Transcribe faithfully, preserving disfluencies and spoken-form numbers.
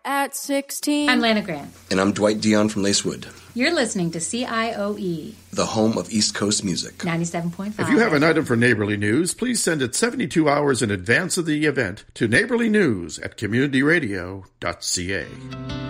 at sixteen. I'm Lana Grant. And I'm Dwight Dion from Lacewood. You're listening to C I O E, the home of East Coast music. ninety-seven point five. If you have an item for Neighborly News, please send it seventy-two hours in advance of the event to neighborlynews at community radio dot c a.